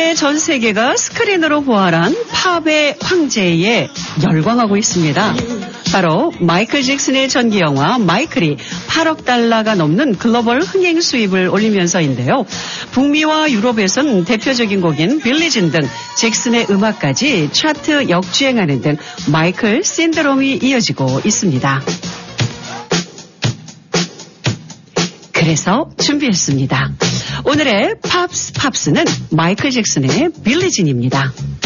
이제 전 세계가 스크린으로 보아한 팝의 황제에 열광하고 있습니다. 바로 마이클 잭슨의 전기 영화 마이클이 8억 달러가 넘는 글로벌 흥행 수입을 올리면서인데요. 북미와 유럽에선 대표적인 곡인 빌리진 등 잭슨의 음악까지 차트 역주행하는 등 마이클 신드롬이 이어지고 있습니다. 그래서 준비했습니다. 오늘의 팝스는 마이클 잭슨의 빌리진입니다.